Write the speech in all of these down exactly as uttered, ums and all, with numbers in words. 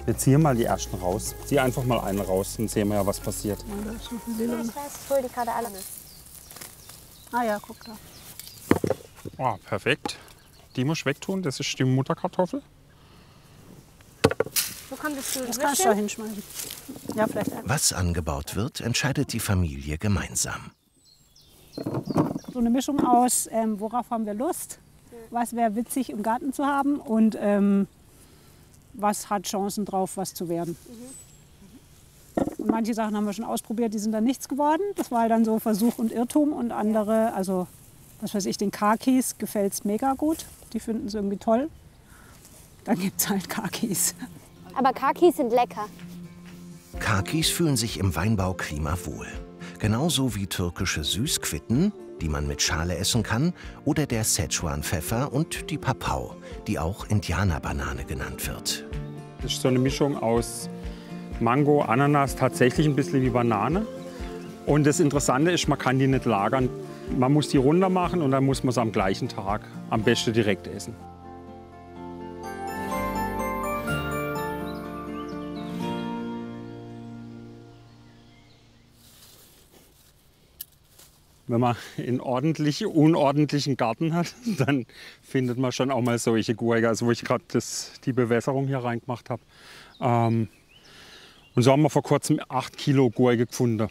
Jetzt zieh mal die ersten raus. Zieh einfach mal einen raus, dann sehen wir ja, was passiert. Ja, da ist noch ein Lila. Ich weiß, ich hol die gerade alle. Ah ja, guck da. Oh, perfekt. Die muss ich wegtun, das ist die Mutterkartoffel. Wo kommt das zu? Das kannst du da hinschmeißen. Ja, vielleicht einfach. Was angebaut wird, entscheidet die Familie gemeinsam. So eine Mischung aus, ähm, worauf haben wir Lust, was wäre witzig im Garten zu haben und ähm, was hat Chancen drauf, was zu werden. Mhm. Und manche Sachen haben wir schon ausprobiert, die sind dann nichts geworden. Das war dann so Versuch und Irrtum. Und andere, also was weiß ich, den Kakis gefällt es mega gut. Die finden es irgendwie toll. Dann gibt es halt Kakis. Aber Kakis sind lecker. Kakis fühlen sich im Weinbauklima wohl. Genauso wie türkische Süßquitten, die man mit Schale essen kann, oder der Szechuan-Pfeffer und die Papau, die auch Indianerbanane genannt wird. Das ist so eine Mischung aus Mango, Ananas, tatsächlich ein bisschen wie Banane. Und das Interessante ist, man kann die nicht lagern. Man muss die runter machen und dann muss man es am gleichen Tag am besten direkt essen. Wenn man einen ordentlich unordentlichen Garten hat, dann findet man schon auch mal solche Gurken, also wo ich gerade die Bewässerung hier reingemacht habe. Ähm, und so haben wir vor kurzem acht Kilo Gurke gefunden.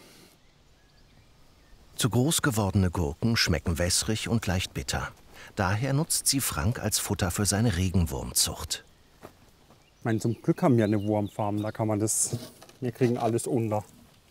Zu groß gewordene Gurken schmecken wässrig und leicht bitter. Daher nutzt sie Frank als Futter für seine Regenwurmzucht. Ich meine, zum Glück haben wir eine Wurmfarm, da kann man das, wir kriegen alles unter.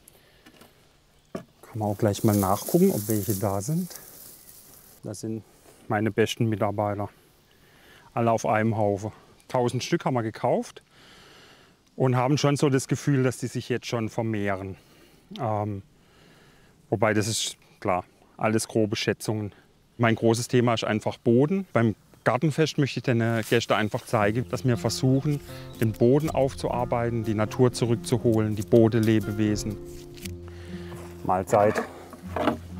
Kann man auch gleich mal nachgucken, ob welche da sind. Das sind meine besten Mitarbeiter. Alle auf einem Haufen. tausend Stück haben wir gekauft und haben schon so das Gefühl, dass die sich jetzt schon vermehren. Ähm, wobei, das ist klar, alles grobe Schätzungen. Mein großes Thema ist einfach Boden. Beim Gartenfest möchte ich den Gästen einfach zeigen, dass wir versuchen, den Boden aufzuarbeiten, die Natur zurückzuholen, die Bodenlebewesen. Mahlzeit.